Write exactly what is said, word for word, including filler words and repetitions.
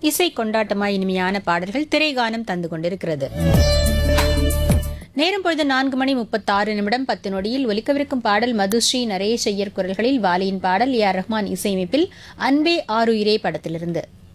இசை கொண்டாட்டமாய் இனிமையான பாடல்கள் திரைகானம் தந்து கொண்டிருக்கிறது. நேரம் பொழுது நான்கு மணி முப்பத்தாறு நிமிடம் பத்து நொடியில் ஒலிக்கவிருக்கும் பாடல் மதுஸ்ரீ நரேஷ் ஐயர் குரல்களில் வாலியின் பாடல் ஏ ஆர் ரஹ்மான் இசையமைப்பில் அன்பே ஆருயிரே படத்திலிருந்து.